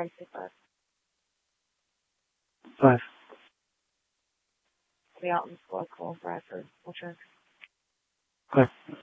10 to 5. 5. Be out in the squad call Bradford. We'll check. 5.